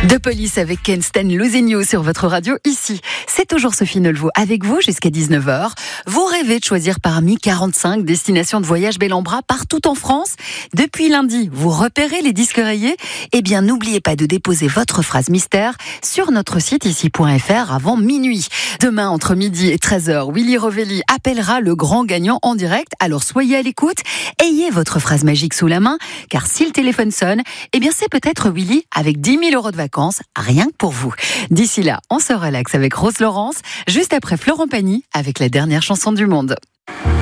De Police avec Ken Stan Losigno sur votre radio ici. C'est toujours Sophie Neulvaux avec vous jusqu'à 19h. Vous rêvez de choisir parmi 45 destinations de voyage Bellambra partout en France. Depuis lundi, vous repérez les disques rayés. Eh bien, n'oubliez pas de déposer votre phrase mystère sur notre site ici.fr avant minuit. Demain, entre midi et 13h, Willy Rovelli appellera le grand gagnant en direct. Alors soyez à l'écoute. Ayez votre phrase magique sous la main, car si le téléphone sonne, eh bien c'est peut-être Willy avec 10 000 € de vacances, rien que pour vous. D'ici là, on se relaxe avec Rose Laurence, juste après Florent Pagny avec la dernière chanson du monde.